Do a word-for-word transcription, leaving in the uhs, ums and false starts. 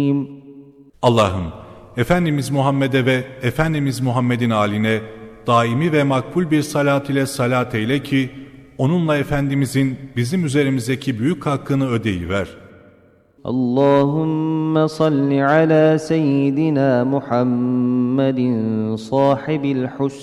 Allah'ım, Efendimiz Muhammed'e ve Efendimiz Muhammed'in âline daimi ve makbul bir salat ile salat eyle ki, onunla Efendimizin bizim üzerimizdeki büyük hakkını ödeyiver. Allahümme salli ala seyyidina Muhammedin sahibil husn